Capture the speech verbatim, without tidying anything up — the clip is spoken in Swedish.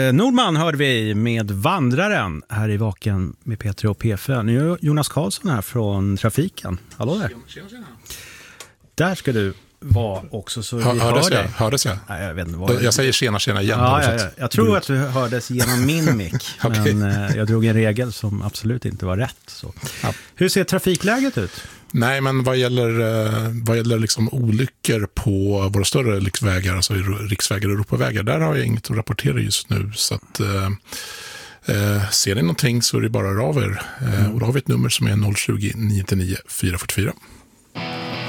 Nordman hörde vi med Vandraren här i Vaken med Peter och P F. Nu är Jonas Karlsson här från Trafiken. Hallå där. Tjena, tjena. Där ska du vara också så Hör, vi hördes hör dig. jag? Hördes jag? Nej, jag vet inte vad jag säger tjena, tjena igen. Ja, ja, ja. Jag tror att du hördes genom min mick, Okay. men eh, jag drog en regel som absolut inte var rätt. Så. Ja. Hur ser trafikläget ut? Nej, men vad gäller, vad gäller liksom olyckor på våra större riksvägar, alltså riksvägar och Europavägar, där har jag inget att rapportera just nu. Så att, eh, ser ni någonting så är det bara av er. Eh, och då har vi ett nummer som är noll tjugo, nio nio fyra fyra fyra.